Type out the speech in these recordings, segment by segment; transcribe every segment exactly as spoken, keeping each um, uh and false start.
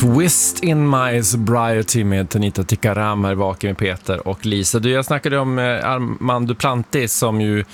Twist in my sobriety med Tanita Tikaram här vaken med Peter och Lisa. Du, jag snackade om Armand Duplantis som ju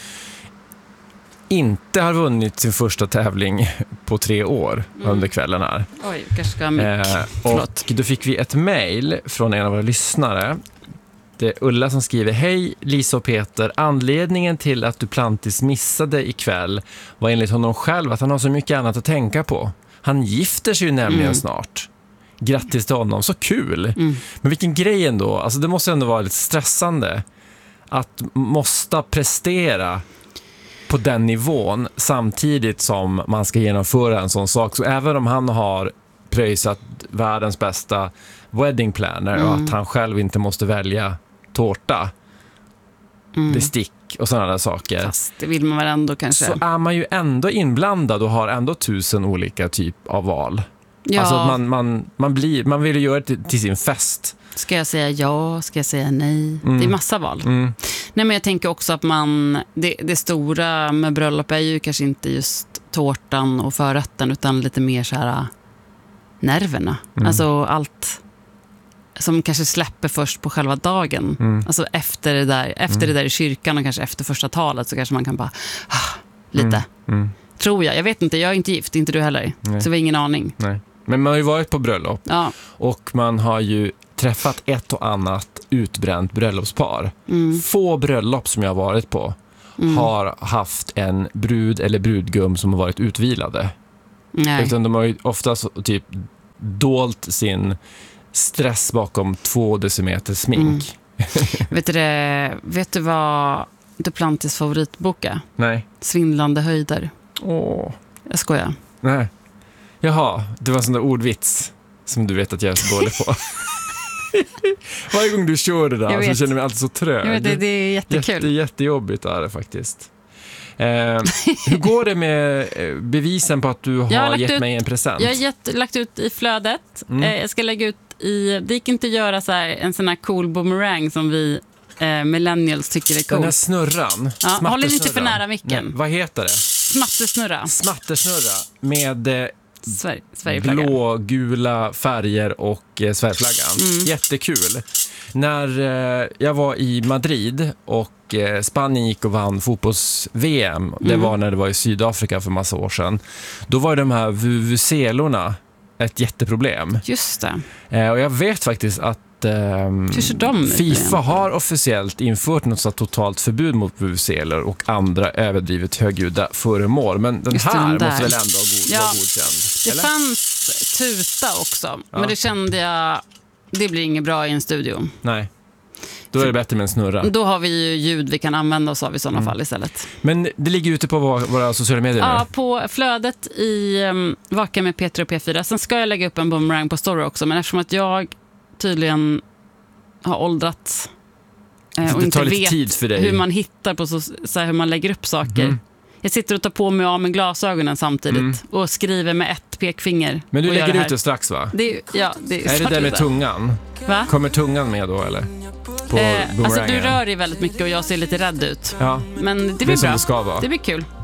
inte har vunnit sin första tävling på tre år mm. under kvällen här. Oj, kanske ska jag eh, Och då fick vi ett mejl från en av våra lyssnare. Det är Ulla som skriver: Hej Lisa och Peter, anledningen till att Duplantis missade ikväll var enligt honom själv att han har så mycket annat att tänka på. Han gifter sig ju nämligen mm. snart. Grattis till honom, så kul. Mm. Men vilken grej ändå, alltså det måste ändå vara lite stressande att måste prestera på den nivån samtidigt som man ska genomföra en sån sak. Så även om han har pröjsat världens bästa wedding planner mm. och att han själv inte måste välja tårta, mm. bestick och sådana där saker. Fast det vill man väl ändå kanske. Så är man ju ändå inblandad och har ändå tusen olika typ av val. Ja. Alltså man, man, man, blir, man vill göra det till, till sin fest. Ska jag säga ja? Ska jag säga nej? Mm. Det är massa val. Mm. Nej, men jag tänker också att man det, det stora med bröllop är ju kanske inte just tårtan och förrätten utan lite mer så här nerverna. Mm. Alltså allt som kanske släpper först på själva dagen. Mm. Alltså efter det där efter mm. det där i kyrkan och kanske efter första talet så kanske man kan bara ah, lite. Mm. Mm. Tror jag. Jag vet inte, jag är inte gift, inte du heller. Nej. Så vi har ingen aning. Nej. Men man har ju varit på bröllop. Ja. Och man har ju träffat ett och annat utbränt bröllopspar. Mm. Få bröllop som jag har varit på mm. har haft en brud eller brudgum som har varit utvilade. Nej. Utan de har ju oftast typ dolt sin stress bakom två decimeter smink. Mm. vet, du det, vet du vad Duplantis favoritbok är? Nej. Svindlande höjder. Åh. Jag skojar. Nej. Jaha, det var en sån där ordvits som du vet att jag är så dålig på. Varje gång du kör det där så känner jag mig alltid så trög. Jag vet, det, det är jättekul. Jätte, jättejobbigt är det faktiskt. Eh, hur går det med bevisen på att du har, har gett ut, mig en present? Jag har gett, lagt ut i flödet. Mm. Eh, jag ska lägga ut i... Det gick inte att göra så här, en sån här cool boomerang som vi eh, millennials tycker är cool. Den här snurran. Ja, håll den inte för nära micken. Nej, vad heter det? Smattersnurra. Smattersnurra med... Eh, Sverige, Sverigeflaggan. Blågula färger och eh, Sverigeflaggan. Mm. Jättekul. När eh, jag var i Madrid och eh, Spanien gick och vann fotbolls-V M, mm. det var när det var i Sydafrika för massa år sedan, då var de här vuvuzelorna ett jätteproblem. Just det. Eh, och jag vet faktiskt att Um, FIFA har officiellt infört något så totalt förbud mot vuvuzelor och andra överdrivet högljudda föremål. Men den här den måste väl ändå vara god, ja, godkänd? Det eller? Fanns tuta också, ja. Men det kände jag, det blir inget bra i en studio. Nej, då är det bättre med en snurra. Då har vi ju ljud vi kan använda oss av i sådana mm. fall istället. Men det ligger ute på våra, våra sociala medier ja, nu? Ja, på flödet i um, Vaka med Peter och P fyra. Sen ska jag lägga upp en boomerang på story också, men eftersom att jag tydligen har åldrats eh, och inte vet tid för dig. Hur man hittar på så, så här, hur man lägger upp saker. Mm. Jag sitter och tar på mig av med glasögonen samtidigt mm. och skriver med ett pekfinger. Men du lägger det ut det strax, va? Det, ja, det är är det där med tungan? Va? Kommer tungan med då, eller? På eh, alltså du rör dig väldigt mycket och jag ser lite rädd ut. Ja. Men det blir det bra. Det, ska vara. Det blir kul.